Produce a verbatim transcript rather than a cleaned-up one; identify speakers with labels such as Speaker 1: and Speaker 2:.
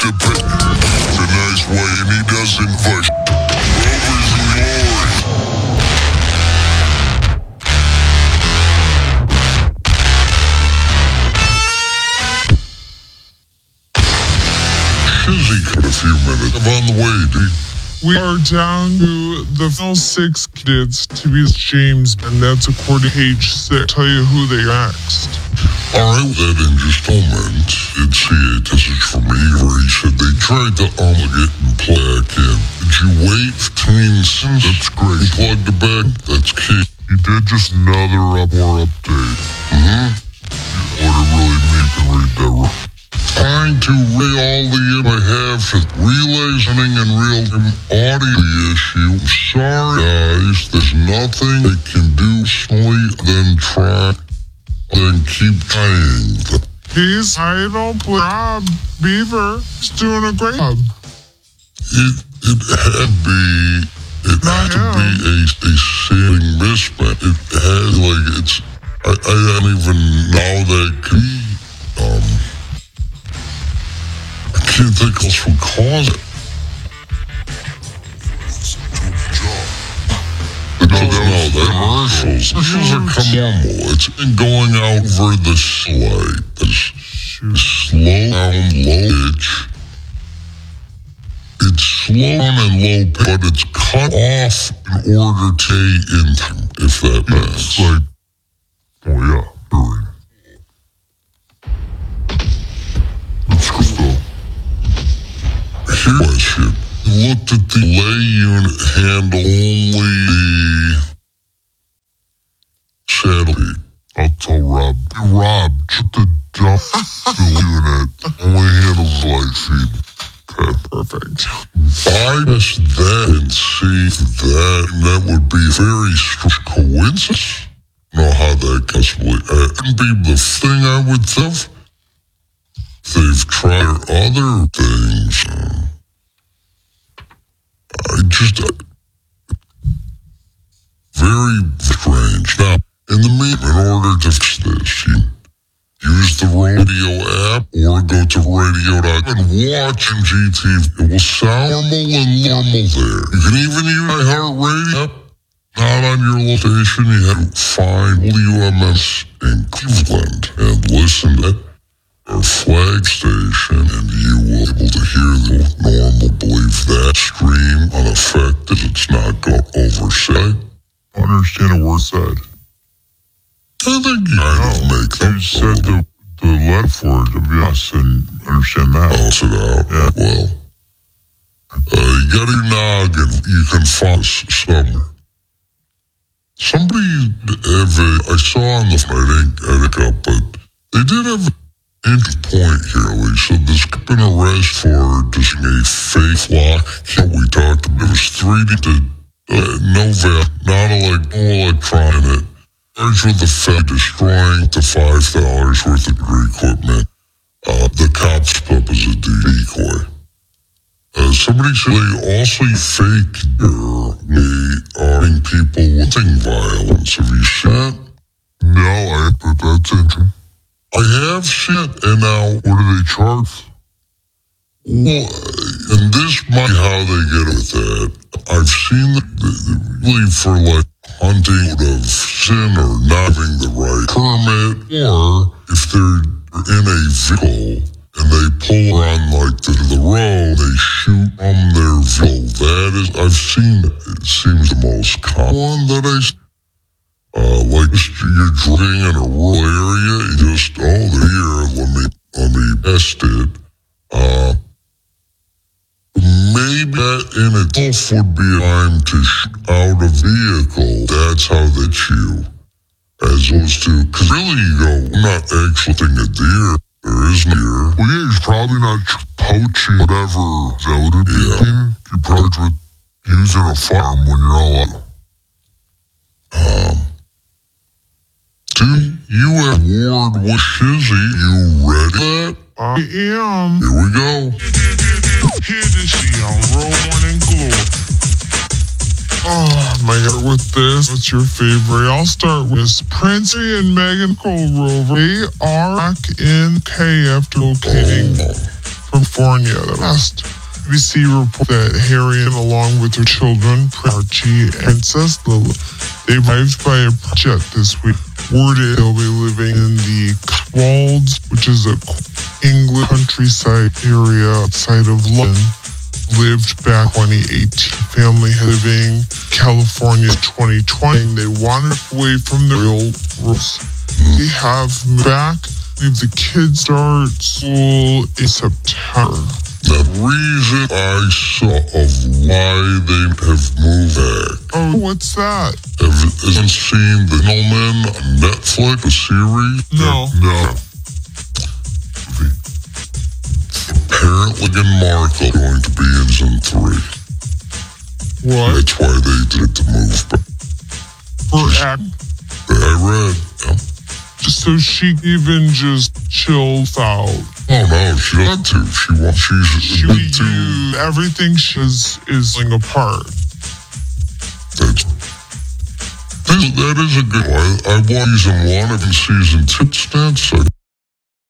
Speaker 1: the pit. It's a nice way, and he doesn't push. Rover's glory. Shizzy got a few minutes. I'm on the way, dude.
Speaker 2: We are down to the final six kids to be James, and that's according to page six. Tell you who they asked.
Speaker 1: Alright, that in just a moment, did see a message from me where he said they tried to unplug it and plug back in. Did you wait fifteen seconds? That's great. You plugged it back? That's key.
Speaker 2: You did just another up more update.
Speaker 1: Mm-hmm.
Speaker 2: You order really make and read that wrong.
Speaker 1: Trying to relay all the info I have to relay something in real-time audio issue. Sorry, guys, there's nothing they can do solely than try, then keep trying.
Speaker 2: He's idle, Rob Beaver is doing a great job.
Speaker 1: It, it had to be, it
Speaker 2: Not
Speaker 1: had to
Speaker 2: him.
Speaker 1: be a, a saving mismatch. It had, like, it's, I, I don't even know that could be, um, I can't think else would cause it. No, no, the commercials. Commercials are commercial. It's been going out over the slide. It's slow down, low pitch. It's slow down and low pitch, but it's cut off in order to stay in time, if that makes
Speaker 2: Like, oh yeah, during. That's good though.
Speaker 1: Here's a question. You looked at the lay unit handle only the satellite.
Speaker 2: I'll tell Rob. Hey, Rob, check the dump the unit. Only handles light feed. Okay, perfect.
Speaker 1: Bypass that and see that. And that would be a very strange coincidence. I don't know how that possibly. Uh, it'd be the thing I would think. They've tried other things. Uh, I just. Uh, very strange. Now, in the meantime, in order to fix this, you use the radio app or go to radio dot com and watch M G T V. It will sound normal and normal there. You can even use my iHeartRadio app. Not on your location. You have to find W M S in Cleveland and listen to our flag station, and you will be able to hear the normal. Believe that stream unaffected. It's not going oversight.
Speaker 2: I understand a word said.
Speaker 1: I think you kind of make that.
Speaker 2: You said the, the letter for it, to be honest, and understand that.
Speaker 1: I'll sit out.
Speaker 2: Yeah.
Speaker 1: Well, uh, you got your noggin. You can find us somewhere. Somebody have a, I saw on the phone, I didn't get it up, but they did have an interesting point here. They said there's been an arrest for just a fake lock. We talked about it was three D to uh, no val, not like no electron in it. Charged with the fact destroying the five dollars worth of equipment. Uh, the cops put up as a decoy. Uh, somebody said they also fake me arming people with violence. Have you seen that?
Speaker 2: No, I, but that's interesting.
Speaker 1: I have seen it, and now,
Speaker 2: What do they charge?
Speaker 1: well, and this might be how they get with that. I've seen that really for like hunting out of sin or not having the right permit, or if they're in a vehicle and they pull on like the, the road, they shoot from their vehicle. That is, I've seen it. It seems the most common one that I see. Uh, like you're driving in a rural area, you just, oh, they're here, let me, let me test it. Uh, maybe that in itself would be a time to shoot out a vehicle. That's how they chew. As opposed to, because really you go, I'm not actually shooting a deer. There is no deer.
Speaker 2: Well, yeah, he's probably not poaching whatever. Is that what it is?
Speaker 1: Yeah.
Speaker 2: You're probably with using a farm when you're all out.
Speaker 1: Um, do you have Ward with Shizzy? You ready for that?
Speaker 2: I am.
Speaker 1: Here we go.
Speaker 2: Here to see on Roll Morning Glory. Oh, my God, with this, what's your favorite? I'll start with Princey and Megan Cole Rover. They are back in K after locating
Speaker 1: Oh,
Speaker 2: from California. The last B B C report that Harry, along with her children, Archie and Cecil, they arrived by a jet this week. Word is they'll be living in the Cotswolds, which is a English countryside area outside of London. Lived back twenty eighteen. Family living California twenty twenty. They wandered away from the real roots. They have moved back. Leave the kids start school in September.
Speaker 1: The reason I saw of why they have moved back.
Speaker 2: Oh, what's that?
Speaker 1: Have you seen The Gentleman on Netflix, the series?
Speaker 2: No.
Speaker 1: No. Apparently, Meghan Markle going to be in season three.
Speaker 2: What?
Speaker 1: That's why they did to move back.
Speaker 2: For act.
Speaker 1: I read. Yeah.
Speaker 2: So she even just chills out.
Speaker 1: Oh no, she doesn't to. She wants. She's
Speaker 2: She
Speaker 1: been to.
Speaker 2: you, everything she is is falling apart.
Speaker 1: That's, that is a good one. I, I watched season one of season two. It's that